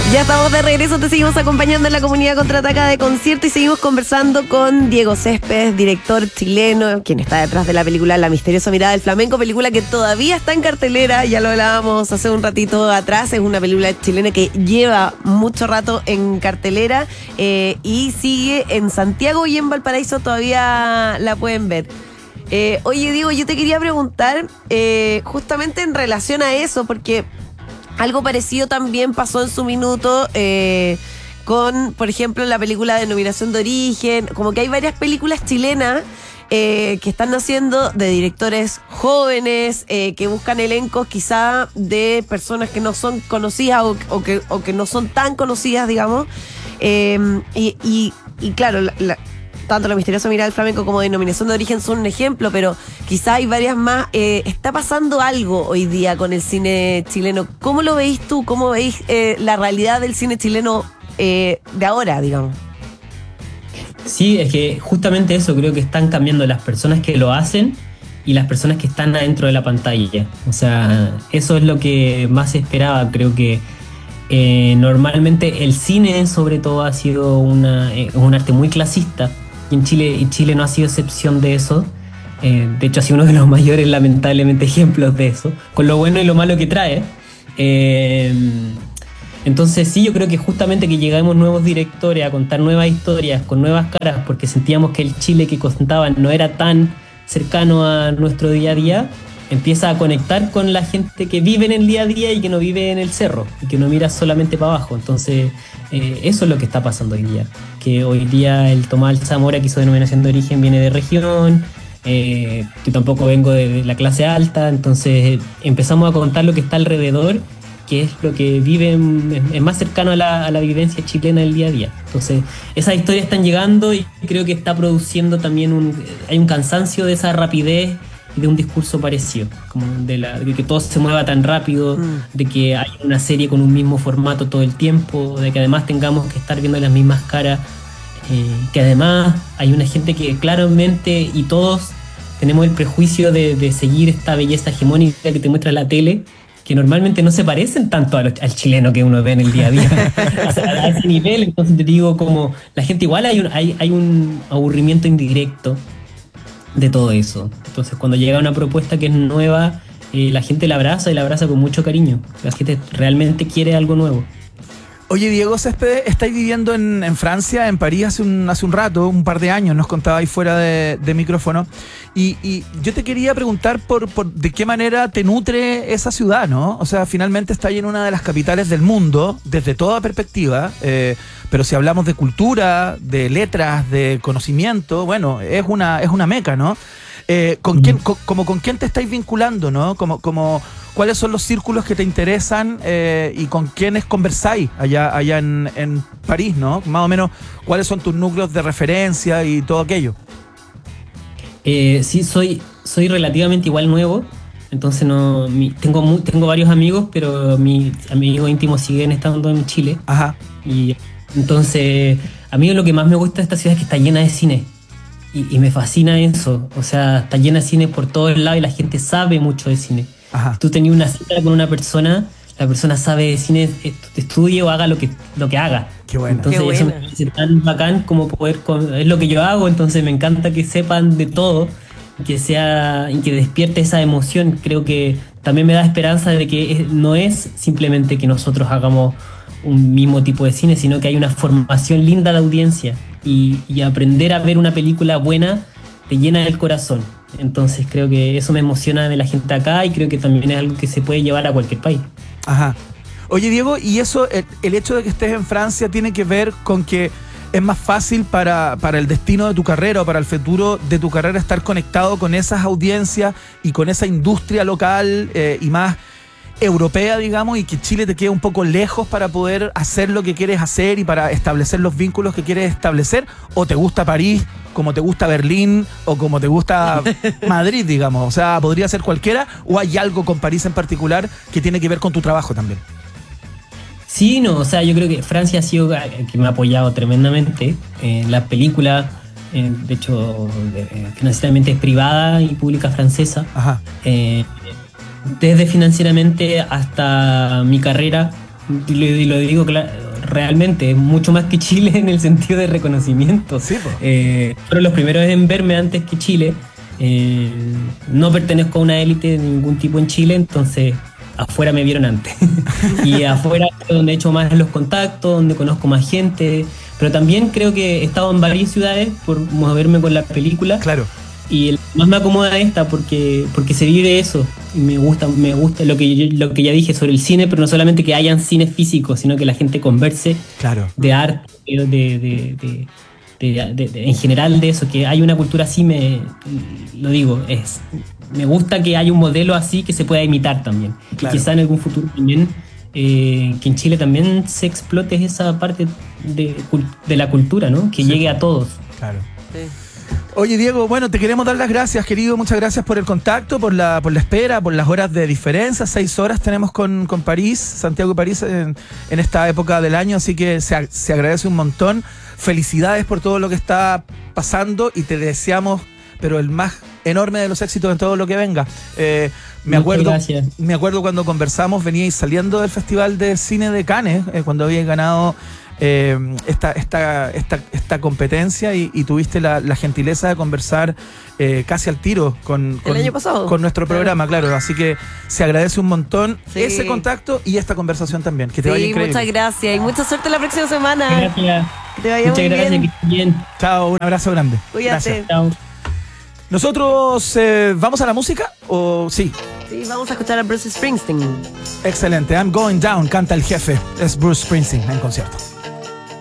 Ya estamos de regreso, te seguimos acompañando en la Comunidad Contraataca de Concierto y seguimos conversando con Diego Céspedes, director chileno, quien está detrás de la película La Misteriosa Mirada del Flamenco, película que todavía está en cartelera, ya lo hablábamos hace un ratito atrás, es una película chilena que lleva mucho rato en cartelera y sigue en Santiago y en Valparaíso todavía la pueden ver. Oye, Diego, yo te quería preguntar justamente en relación a eso, porque algo parecido también pasó en su minuto con, por ejemplo, la película Denominación de Origen. Como que hay varias películas chilenas que están naciendo de directores jóvenes, que buscan elencos quizá de personas que no son conocidas o que no son tan conocidas, digamos. Y claro, tanto La Misteriosa Mirada del Flamenco como Denominación de Origen son un ejemplo, pero quizá hay varias más. Está pasando algo hoy día con el cine chileno. ¿Cómo lo veis tú? ¿Cómo veis la realidad del cine chileno de ahora, digamos? Sí, es que justamente eso, creo que están cambiando las personas que lo hacen y las personas que están adentro de la pantalla. O sea, eso es lo que más se esperaba. Creo que normalmente el cine sobre todo ha sido un arte muy clasista. Y en Chile no ha sido excepción de eso. De hecho, ha sido uno de los mayores, lamentablemente, ejemplos de eso, con lo bueno y lo malo que trae. Entonces sí, yo creo que justamente que llegamos nuevos directores a contar nuevas historias con nuevas caras, porque sentíamos que el Chile que contaban no era tan cercano a nuestro día a día, empieza a conectar con la gente que vive en el día a día y que no vive en el cerro y que no mira solamente para abajo. Entonces eso es lo que está pasando hoy día, que hoy día el Tomás Zamora, que hizo Denominación de Origen, viene de región, que tampoco vengo de la clase alta. Entonces empezamos a contar lo que está alrededor, que es lo que vive, es más cercano a la vivencia chilena del día a día. Entonces esas historias están llegando y creo que está produciendo también hay un cansancio de esa rapidez, de un discurso parecido, como de que todo se mueva tan rápido, de que hay una serie con un mismo formato todo el tiempo, de que además tengamos que estar viendo las mismas caras, que además hay una gente que claramente, y todos tenemos el prejuicio de seguir esta belleza hegemónica que te muestra la tele, que normalmente no se parecen tanto al chileno que uno ve en el día a día. O sea, a ese nivel. Entonces te digo, como la gente igual hay un aburrimiento indirecto de todo eso. Entonces cuando llega una propuesta que es nueva, la gente la abraza y la abraza con mucho cariño. La gente realmente quiere algo nuevo. Oye, Diego Céspedes, estáis viviendo en Francia, en París, hace un rato, un par de años, nos contabais fuera de micrófono. Y yo te quería preguntar por de qué manera te nutre esa ciudad, ¿no? O sea, finalmente está ahí en una de las capitales del mundo, desde toda perspectiva, pero si hablamos de cultura, de letras, de conocimiento, bueno, es una meca, ¿no? ¿Con quién te estáis vinculando, ¿no? ¿Cuáles son los círculos que te interesan y con quiénes conversáis allá en París, ¿no? Más o menos, ¿cuáles son tus núcleos de referencia y todo aquello? Sí, soy relativamente igual nuevo, entonces tengo varios amigos, pero mis amigos íntimos siguen estando en Chile. Ajá. Y entonces, a mí lo que más me gusta de esta ciudad es que está llena de cine. Y me fascina eso. O sea, está llena de cine por todos lados y la gente sabe mucho de cine. Ajá. Si tú tenías una cita con una persona, la persona sabe de cine, estudie o haga lo que haga. Qué bueno. Entonces Qué eso buena. me parece tan bacán como es lo que yo hago. Entonces me encanta que sepan de todo, que despierte esa emoción. Creo que también me da esperanza de que no es simplemente que nosotros hagamos un mismo tipo de cine, sino que hay una formación linda de audiencia y aprender a ver una película buena te llena el corazón. Entonces creo que eso me emociona de la gente acá y creo que también es algo que se puede llevar a cualquier país. Ajá. Oye, Diego, ¿y eso, el hecho de que estés en Francia tiene que ver con que es más fácil para el destino de tu carrera o para el futuro de tu carrera estar conectado con esas audiencias y con esa industria local y más europea, digamos, y que Chile te quede un poco lejos para poder hacer lo que quieres hacer y para establecer los vínculos que quieres establecer? ¿O te gusta París como te gusta Berlín o como te gusta Madrid, digamos? O sea, ¿podría ser cualquiera o hay algo con París en particular que tiene que ver con tu trabajo también? Sí, no, o sea, yo creo que Francia ha sido que me ha apoyado tremendamente. La película, de hecho, financieramente es privada y pública francesa. Ajá. Desde financieramente hasta mi carrera, y lo digo realmente, es mucho más que Chile en el sentido de reconocimiento. Sí, po. Fueron los primeros en verme antes que Chile. No pertenezco a una élite de ningún tipo en Chile, entonces afuera me vieron antes. Y afuera es donde he hecho más los contactos, donde conozco más gente. Pero también creo que he estado en varias ciudades por moverme con la película. Claro. Y el más me acomoda esta porque se vive eso. Y me gusta lo que ya dije sobre el cine, pero no solamente que hayan cines físicos, sino que la gente converse Claro. de arte, en general de eso, que hay una cultura así, me gusta que haya un modelo así que se pueda imitar también. Claro. Y quizá en algún futuro también, que en Chile también se explote esa parte de la cultura, ¿no? Que llegue a todos. Claro. Sí. Oye, Diego, bueno, te queremos dar las gracias, querido. Muchas gracias por el contacto, por la espera, por las horas de diferencia. 6 horas tenemos con París, Santiago y París en esta época del año, así que se agradece un montón. Felicidades por todo lo que está pasando y te deseamos, pero el más enorme de los éxitos en todo lo que venga. Me acuerdo cuando conversamos, veníais saliendo del Festival de Cine de Cannes, cuando habíais ganado esta competencia y tuviste la gentileza de conversar casi al tiro con el año pasado, con nuestro programa, claro. Así que se agradece un montón ese contacto y esta conversación también. Que te vaya increíble. Muchas gracias y mucha suerte la próxima semana. Gracias. Que te vaya Muchas muy gracias, bien. que estés bien. Chao, un abrazo grande. Cuídate. Gracias. Chao. ¿Nosotros vamos a la música? ¿O sí? Sí, vamos a escuchar a Bruce Springsteen. Excelente. I'm Going Down, canta el jefe. Es Bruce Springsteen en concierto.